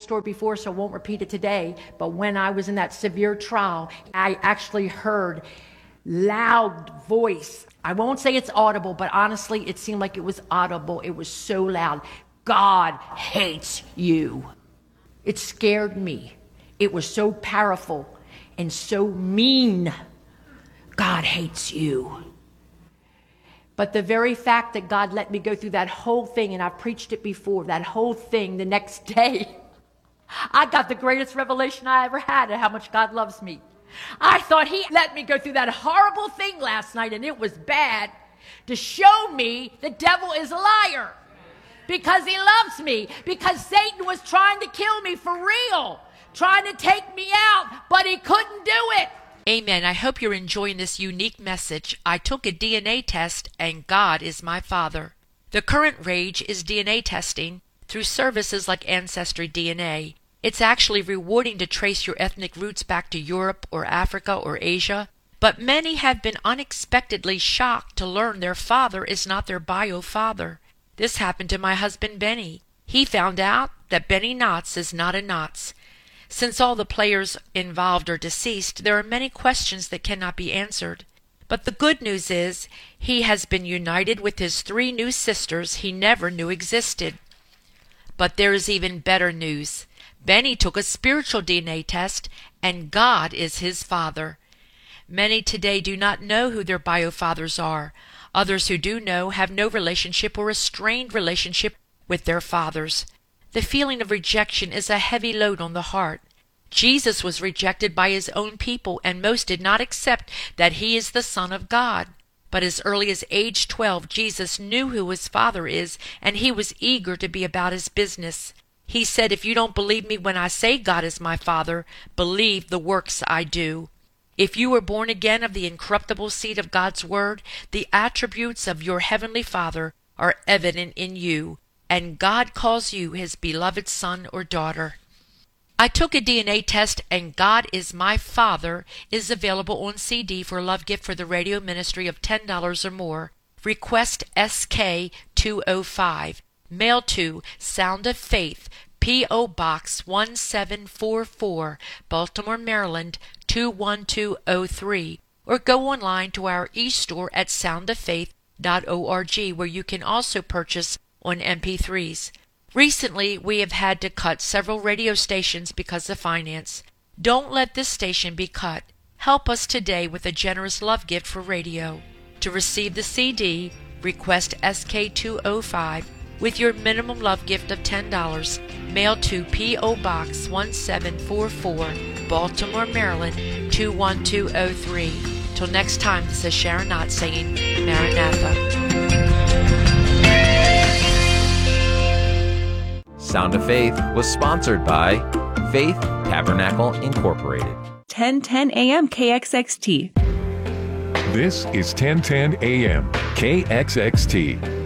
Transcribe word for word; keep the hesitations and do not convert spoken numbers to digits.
story before, so I won't repeat it today. But when I was in that severe trial, I actually heard loud voice. I won't say it's audible, but honestly, it seemed like it was audible. It was so loud. God hates you. It scared me. It was so powerful and so mean. God hates you. But the very fact that God let me go through that whole thing, and I've preached it before, that whole thing the next day, I got the greatest revelation I ever had of how much God loves me. I thought he let me go through that horrible thing last night, and it was bad, to show me the devil is a liar. Because he loves me. Because Satan was trying to kill me for real. Trying to take me out, but he couldn't do it. Amen. I hope you're enjoying this unique message. I took a D N A test, and God is my Father. The current rage is D N A testing through services like Ancestry D N A. It's actually rewarding to trace your ethnic roots back to Europe or Africa or Asia, but many have been unexpectedly shocked to learn their father is not their bio father. This happened to my husband Benny. He found out that Benny Knotts is not a Knotts. Since all the players involved are deceased, there are many questions that cannot be answered. But the good news is, he has been united with his three new sisters he never knew existed. But there is even better news. Benny took a spiritual D N A test, and God is his father. Many today do not know who their bio-fathers are. Others who do know have no relationship or a strained relationship with their fathers. The feeling of rejection is a heavy load on the heart. Jesus was rejected by his own people, and most did not accept that he is the Son of God. But as early as age twelve, Jesus knew who his Father is, and he was eager to be about his business. He said, if you don't believe me when I say God is my Father, believe the works I do. If you were born again of the incorruptible seed of God's Word, the attributes of your heavenly Father are evident in you, and God calls you his beloved son or daughter. I took a D N A test, and God is my Father is available on C D for a love gift for the radio ministry of ten dollars or more. Request S K two oh five. Mail to Sound of Faith, P O. Box one seven four four, Baltimore, Maryland two one two oh three. Or go online to our e-store at sound of faith dot org, where you can also purchase on M P threes. Recently, we have had to cut several radio stations because of finance. Don't let this station be cut. Help us today with a generous love gift for radio. To receive the C D, request S K two oh five with your minimum love gift of ten dollars. Mail to P O. Box one seven four four, Baltimore, Maryland two one two oh three. Till next time, this is Sharon Knott saying Maranatha. Sound of Faith was sponsored by Faith Tabernacle Incorporated. ten ten A M K X X T. This is ten ten A M K X X T.